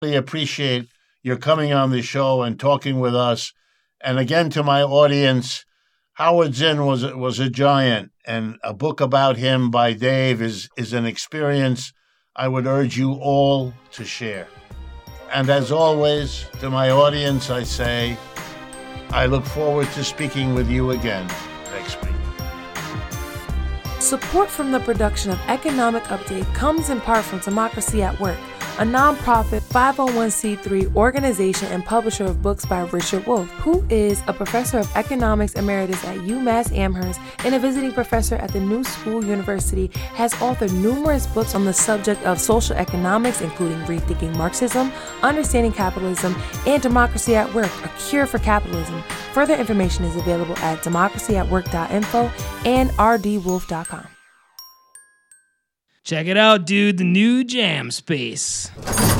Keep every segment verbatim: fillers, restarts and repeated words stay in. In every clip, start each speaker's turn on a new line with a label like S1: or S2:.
S1: really appreciate your coming on the show and talking with us. And again, to my audience, Howard Zinn was was a giant, and a book about him by Dave is is an experience I would urge you all to share. And as always, to my audience, I say, I look forward to speaking with you again next week.
S2: Support from the production of Economic Update comes in part from Democracy at Work, a nonprofit five oh one c three organization and publisher of books by Richard Wolff, who is a professor of economics emeritus at UMass Amherst and a visiting professor at the New School University, has authored numerous books on the subject of social economics, including Rethinking Marxism, Understanding Capitalism, and Democracy at Work, A Cure for Capitalism. Further information is available at democracy at work dot info and r d wolf dot com.
S3: Check it out, dude. The new Jam Space.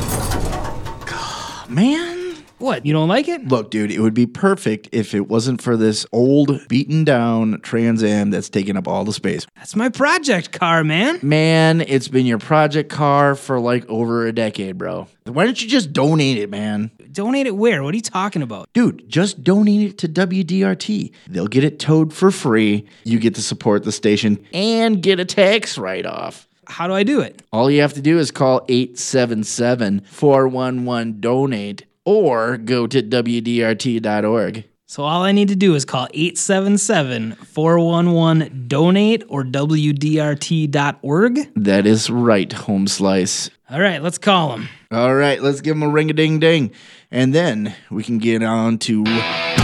S4: Man.
S3: What, you don't like it?
S4: Look, dude, it would be perfect if it wasn't for this old, beaten down Trans Am that's taking up all the space.
S3: That's my project car, man.
S4: Man, it's been your project car for like over a decade, bro. Why don't you just donate it, man?
S3: Donate it where? What are you talking about?
S4: Dude, just donate it to W D R T. They'll get it towed for free. You get to support the station and get a tax write-off.
S3: How do I do it?
S4: All you have to do is call eight seven seven, four one one, donate or go to W D R T dot org.
S3: So all I need to do is call eight seven seven, four one one, donate or W D R T dot org?
S4: That is right, Home Slice.
S3: All right, let's call him.
S4: All right, let's give him a ring-a-ding-ding. And then we can get on to...